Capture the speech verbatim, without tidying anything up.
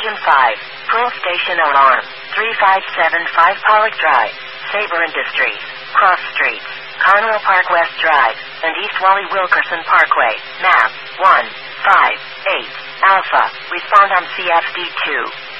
Belgium five. Pearl Station Alarm. three five seven five Pollock Drive. Sabre Industries. Cross Streets. Conwell Park West Drive. And East Wally Wilkerson Parkway. Map. one five eight. Alpha. Respond on C F D two.